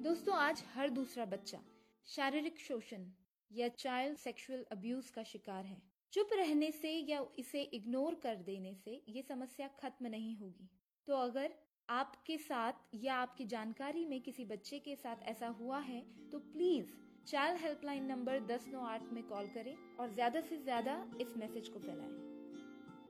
दोस्तों, आज हर दूसरा बच्चा शारीरिक शोषण या चाइल्ड सेक्सुअल अब्यूज का शिकार है। चुप रहने से या इसे इग्नोर कर देने से ये समस्या खत्म नहीं होगी। तो अगर आपके साथ या आपकी जानकारी में किसी बच्चे के साथ ऐसा हुआ है तो प्लीज चाइल्ड हेल्पलाइन नंबर 1098 में कॉल करें और ज्यादा से ज्यादा इस मैसेज को फैलाएं।